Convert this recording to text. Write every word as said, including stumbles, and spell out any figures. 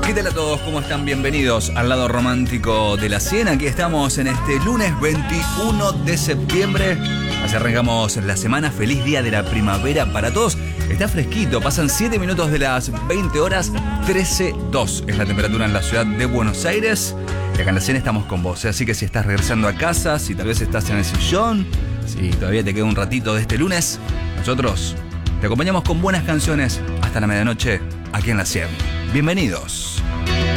¿Qué tal a todos? ¿Cómo están? Bienvenidos al lado romántico de la cien. Aquí estamos en este lunes veintiuno de septiembre. Así arrancamos la semana. Feliz día de la primavera para todos. Está fresquito, pasan siete minutos de las veinte horas, trece coma dos es la temperatura en la ciudad de Buenos Aires. Y acá en la cien estamos con vos, así que si estás regresando a casa, si tal vez estás en el sillón, si todavía te queda un ratito de este lunes, nosotros te acompañamos con buenas canciones hasta la medianoche aquí en la cien. Bienvenidos.